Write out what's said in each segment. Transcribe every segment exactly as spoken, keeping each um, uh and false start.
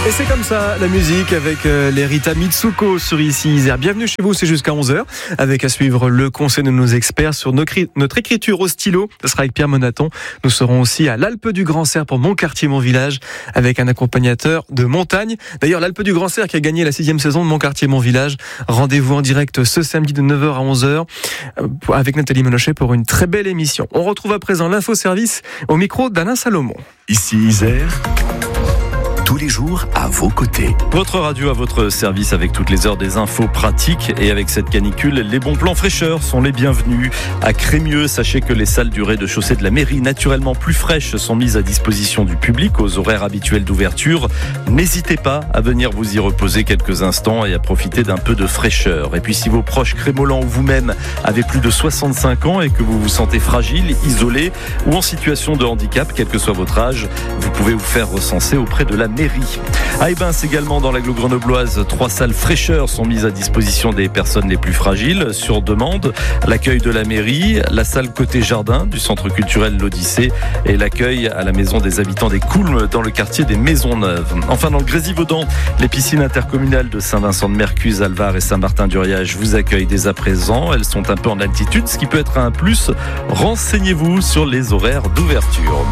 Et c'est comme ça, la musique avec euh, les Rita Mitsuko sur Ici Isère. Bienvenue chez vous, c'est jusqu'à onze heures, avec à suivre le conseil de nos experts sur nos cri- notre écriture au stylo. Ce sera avec Pierre Monaton. Nous serons aussi à l'Alpe du Grand Cerf pour Mon Quartier, Mon Village, avec un accompagnateur de montagne. D'ailleurs, l'Alpe du Grand Cerf qui a gagné la sixième saison de Mon Quartier, Mon Village. Rendez-vous en direct ce samedi de neuf heures à onze heures euh, avec Nathalie Menochet pour une très belle émission. On retrouve à présent l'infoservice au micro d'Alain Salomon. Ici Isère, tous les jours à vos côtés. Votre radio à votre service avec toutes les heures des infos pratiques, et avec cette canicule, les bons plans fraîcheurs sont les bienvenus. À Crémieux, sachez que les salles du rez-de-chaussée de la mairie, naturellement plus fraîches, sont mises à disposition du public aux horaires habituels d'ouverture. N'hésitez pas à venir vous y reposer quelques instants et à profiter d'un peu de fraîcheur. Et puis si vos proches crémolans ou vous-même avez plus de soixante-cinq ans et que vous vous sentez fragile, isolé ou en situation de handicap, quel que soit votre âge, vous pouvez vous faire recenser auprès de la mairie. À Ebens également, dans l'agglo grenobloise, trois salles fraîcheurs sont mises à disposition des personnes les plus fragiles sur demande. L'accueil de la mairie, la salle côté jardin du centre culturel L'Odyssée et l'accueil à la maison des habitants des Coulmes dans le quartier des Maisons-Neuves. Enfin, dans le Grésivaudan, les piscines intercommunales de Saint-Vincent-de-Mercuse, Alvar et Saint-Martin-du-Riage vous accueillent dès à présent. Elles sont un peu en altitude, ce qui peut être un plus. Renseignez-vous sur les horaires d'ouverture.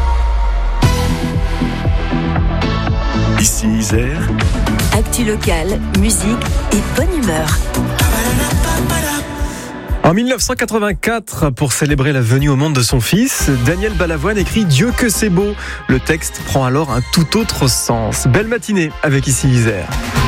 Ici Isère, actu locale, musique et bonne humeur. En dix-neuf cent quatre-vingt-quatre, pour célébrer la venue au monde de son fils, Daniel Balavoine écrit « Dieu que c'est beau ». Le texte prend alors un tout autre sens. Belle matinée avec Ici Isère.